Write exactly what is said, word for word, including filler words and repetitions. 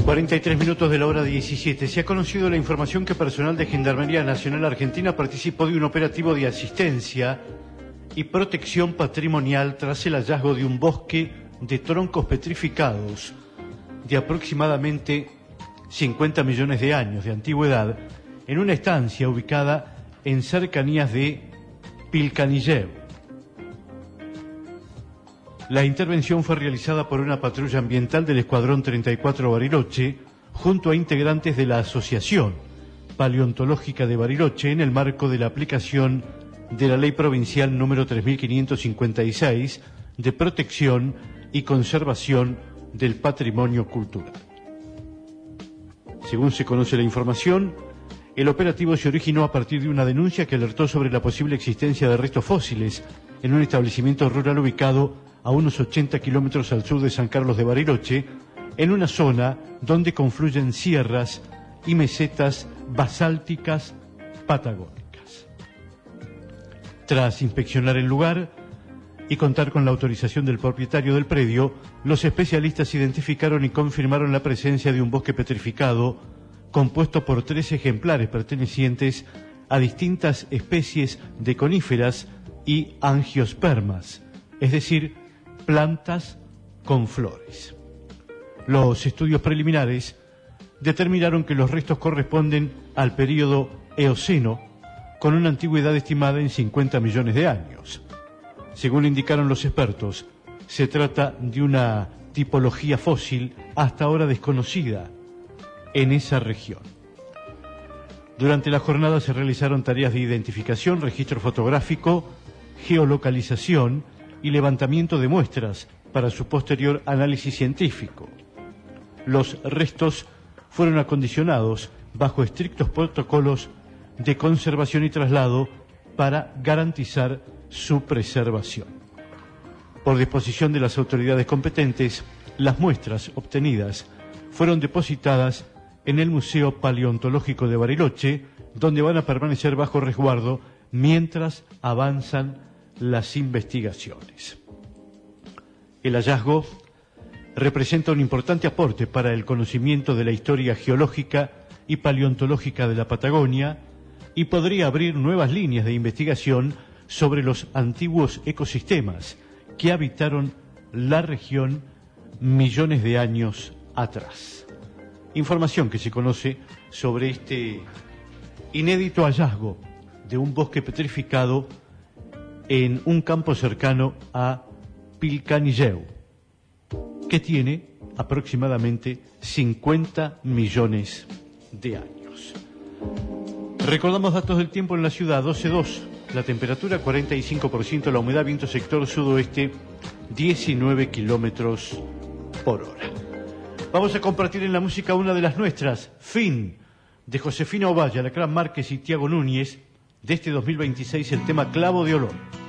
cuarenta y tres minutos de la hora diecisiete. Se ha conocido la información que personal de Gendarmería Nacional Argentina participó de un operativo de asistencia y protección patrimonial tras el hallazgo de un bosque de troncos petrificados de aproximadamente cincuenta millones de años de antigüedad en una estancia ubicada en cercanías de Pilcanilleu. La intervención fue realizada por una patrulla ambiental del Escuadrón treinta y cuatro Bariloche junto a integrantes de la Asociación Paleontológica de Bariloche en el marco de la aplicación de la Ley Provincial número tres mil quinientos cincuenta y seis de protección y conservación del patrimonio cultural. Según se conoce la información, el operativo se originó a partir de una denuncia que alertó sobre la posible existencia de restos fósiles en un establecimiento rural ubicado a unos ochenta kilómetros al sur de San Carlos de Bariloche, en una zona donde confluyen sierras y mesetas basálticas patagónicas. Tras inspeccionar el lugar y contar con la autorización del propietario del predio, los especialistas identificaron y confirmaron la presencia de un bosque petrificado compuesto por tres ejemplares pertenecientes a distintas especies de coníferas y angiospermas, es decir, plantas con flores. Los estudios preliminares determinaron que los restos corresponden al período Eoceno, con una antigüedad estimada en cincuenta millones de años. Según indicaron los expertos, se trata de una tipología fósil hasta ahora desconocida en esa región. Durante la jornada se realizaron tareas de identificación, registro fotográfico, geolocalización y levantamiento de muestras para su posterior análisis científico. Los restos fueron acondicionados bajo estrictos protocolos de conservación y traslado para garantizar su preservación. Por disposición de las autoridades competentes, las muestras obtenidas fueron depositadas en el Museo Paleontológico de Bariloche, donde van a permanecer bajo resguardo mientras avanzan las investigaciones. El hallazgo representa un importante aporte para el conocimiento de la historia geológica y paleontológica de la Patagonia y podría abrir nuevas líneas de investigación sobre los antiguos ecosistemas que habitaron la región millones de años atrás. Información que se conoce sobre este inédito hallazgo de un bosque petrificado en un campo cercano a Pilcanilleu, que tiene aproximadamente cincuenta millones de años. Recordamos datos del tiempo en la ciudad: doce coma dos, la temperatura cuarenta y cinco por ciento, la humedad, viento sector sudoeste diecinueve kilómetros por hora. Vamos a compartir en la música una de las nuestras, Fin, de Josefina Ovalle, Alacrán Márquez y Tiago Núñez, de este dos mil veintiséis, el tema Clavo de Olor.